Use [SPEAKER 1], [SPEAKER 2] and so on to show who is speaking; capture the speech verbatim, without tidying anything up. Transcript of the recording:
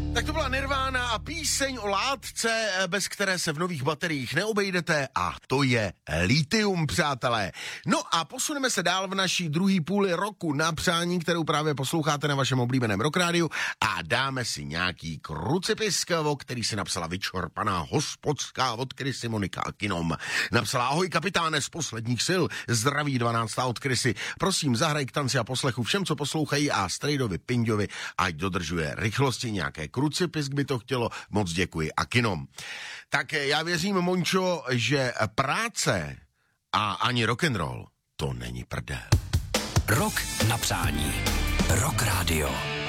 [SPEAKER 1] Tak to byla Nirvana a píseň o látce, bez které se v nových bateriích neobejdete, a to je litium, přátelé. No a posuneme se dál v naší druhé půli roku na přání, kterou právě posloucháte na vašem oblíbeném Rock Rádiu, a dáme si nějaký krucipisk, o který si napsala vyčerpaná hospodská od Krysy Monika Akinom. Napsala: ahoj kapitáne z posledních sil, zdraví dvanáctá od Krysy. Prosím, zahraj k tanci a poslechu všem, co poslouchají, a Strejdovi Pinďovi, ať dodržuje rychlosti nějaké krucipisk by to chtělo. Moc děkuji Akinom. Tak já věřím, Mončo, že práce a ani rock'n'roll to není prdel.
[SPEAKER 2] Rok na přání. Rock Radio.